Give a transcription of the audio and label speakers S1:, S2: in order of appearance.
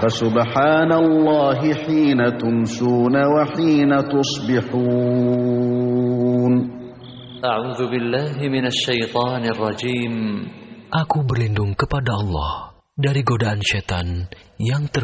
S1: فسبحان الله حين تمسون وحين تصبحون.
S2: أعوذ بالله من الشيطان الرجيم.
S3: Aku berlindung kepada Allah dari godaan setan yang